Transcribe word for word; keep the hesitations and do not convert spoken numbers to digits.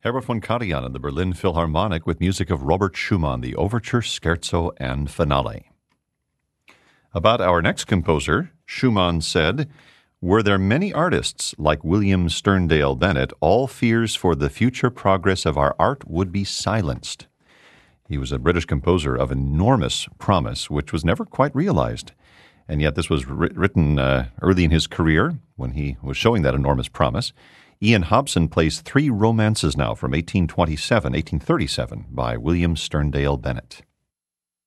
Herbert von Karajan and the Berlin Philharmonic with music of Robert Schumann, the Overture, Scherzo, and Finale. About our next composer, Schumann said, "Were there many artists like William Sterndale Bennett, all fears for the future progress of our art would be silenced." He was a British composer of enormous promise, which was never quite realized. And yet this was ri- written uh, early in his career when he was showing that enormous promise. Ian Hobson plays three romances now from eighteen twenty-seven, eighteen thirty-seven by William Sterndale Bennett.